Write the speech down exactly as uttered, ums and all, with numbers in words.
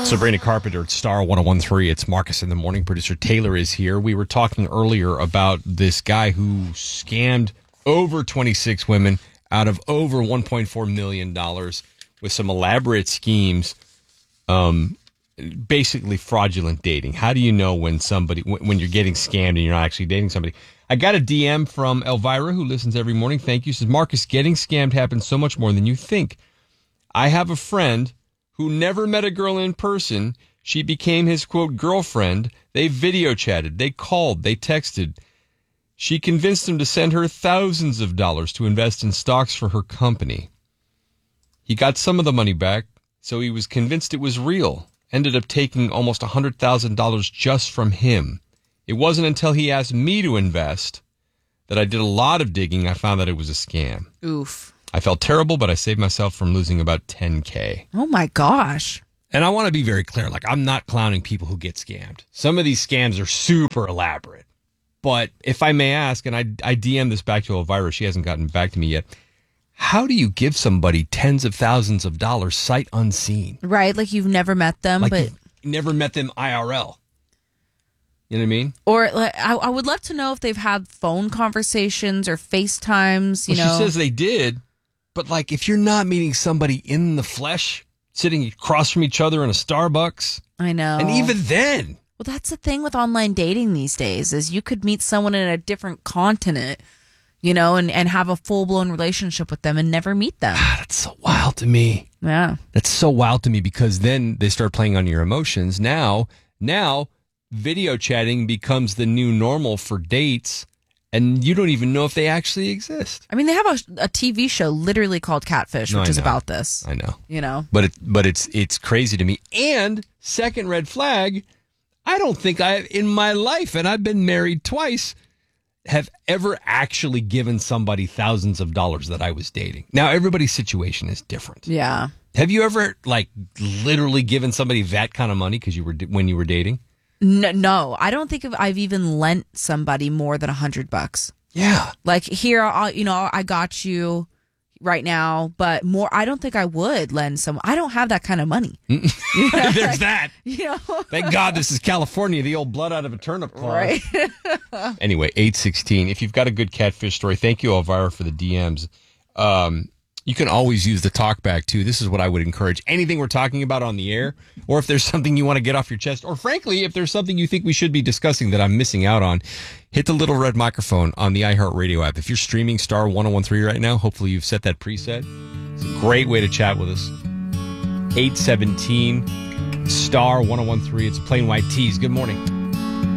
Sabrina Carpenter at Star one oh one three. It's Marcus in the Morning. Producer Taylor is here. We were talking earlier about this guy who scammed over twenty-six women out of over one point four million dollars with some elaborate schemes, um, basically fraudulent dating. How do you know when somebody, when you're getting scammed and you're not actually dating somebody? I got a D M from Elvira, who listens every morning. Thank you. Says, Marcus, getting scammed happens so much more than you think. I have a friend who never met a girl in person. She became his, quote, girlfriend. They video chatted. They called. They texted. She convinced him to send her thousands of dollars to invest in stocks for her company. He got some of the money back, so he was convinced it was real. Ended up taking almost one hundred thousand dollars just from him. It wasn't until he asked me to invest that I did a lot of digging. I found that it was a scam. Oof. I felt terrible, but I saved myself from losing about ten K. Oh, my gosh. And I want to be very clear. Like, I'm not clowning people who get scammed. Some of these scams are super elaborate. But if I may ask, and I, I D M'd this back to Elvira, she hasn't gotten back to me yet. How do you give somebody tens of thousands of dollars sight unseen? Right, like you've never met them, like but you've never met them I R L. You know what I mean? Or like, I, I would love to know if they've had phone conversations or FaceTimes. You well, know, she says they did, but like if you're not meeting somebody in the flesh, sitting across from each other in a Starbucks, I know, and even then. Well, that's the thing with online dating these days is you could meet someone in a different continent, you know, and, and have a full-blown relationship with them and never meet them. God, that's so wild to me. Yeah. That's so wild to me because then they start playing on your emotions. Now, now video chatting becomes the new normal for dates, and you don't even know if they actually exist. I mean, they have a, a T V show literally called Catfish, No, which I is know. about this. I know. You know? But it, but it's it's crazy to me. And second red flag, I don't think I, in my life, and I've been married twice, have ever actually given somebody thousands of dollars that I was dating. Now, everybody's situation is different. Yeah. Have you ever, like, literally given somebody that kind of money because you were when you were dating? No, no, I don't think I've even lent somebody more than a hundred bucks. Yeah. Like here, I'll, you know, I got you right now, but more, I don't think I would lend some. I don't have that kind of money. You know, There's like, that. You know, Thank God this is California, the old blood out of a turnip clause. right? Anyway, eight sixteen. If you've got a good catfish story, thank you, Elvira, for the D Ms. Um, you can always use the talkback, too. This is what I would encourage. Anything we're talking about on the air, or if there's something you want to get off your chest, or frankly, if there's something you think we should be discussing that I'm missing out on, hit the little red microphone on the iHeartRadio app. If you're streaming Star one oh one three right now, hopefully you've set that preset. It's a great way to chat with us. eight seventeen, Star one oh one three. It's Plain White Tees. Good morning.